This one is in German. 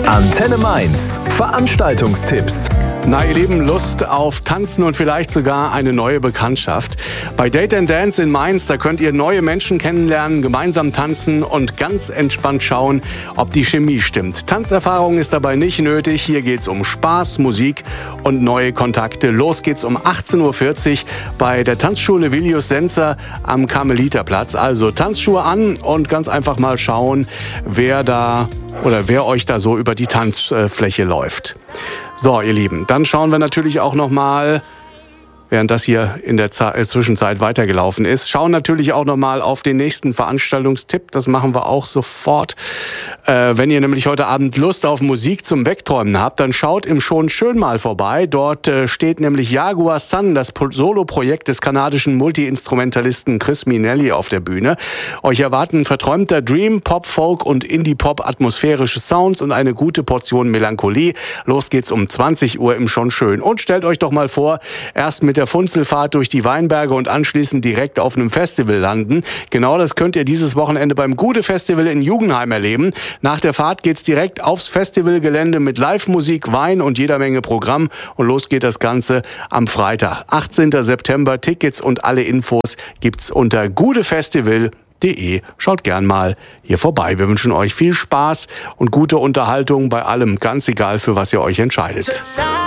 Antenne Mainz. Veranstaltungstipps. Na, ihr Lieben, Lust auf Tanzen und vielleicht sogar eine neue Bekanntschaft? Bei Date & Dance in Mainz, da könnt ihr neue Menschen kennenlernen, gemeinsam tanzen und ganz entspannt schauen, ob die Chemie stimmt. Tanzerfahrung ist dabei nicht nötig. Hier geht's um Spaß, Musik und neue Kontakte. Los geht's um 18:40 Uhr bei der Tanzschule Vilius Senser am Karmeliterplatz. Also Tanzschuhe an und ganz einfach mal schauen, wer euch da so über die Tanzfläche läuft. So, ihr Lieben, dann schauen wir natürlich auch noch mal, während das hier in der Zwischenzeit weitergelaufen ist, schauen natürlich auch noch mal auf den nächsten Veranstaltungstipp. Das machen wir auch sofort. Wenn ihr nämlich heute Abend Lust auf Musik zum Wegträumen habt, dann schaut im Schon Schön mal vorbei. Dort steht nämlich Jaguar Sun, das Soloprojekt des kanadischen Multi-Instrumentalisten Chris Minelli, auf der Bühne. Euch erwarten verträumter Dream, Pop, Folk und Indie-Pop, atmosphärische Sounds und eine gute Portion Melancholie. Los geht's um 20 Uhr im Schon Schön. Und stellt euch doch mal vor, erst mit der Funzelfahrt durch die Weinberge und anschließend direkt auf einem Festival landen. Genau das könnt ihr dieses Wochenende beim Gude Festival in Jugendheim erleben. Nach der Fahrt geht's direkt aufs Festivalgelände mit Live-Musik, Wein und jeder Menge Programm. Und los geht das Ganze am Freitag, 18. September. Tickets und alle Infos gibt's unter gudefestival.de. Schaut gern mal hier vorbei. Wir wünschen euch viel Spaß und gute Unterhaltung bei allem, ganz egal, für was ihr euch entscheidet.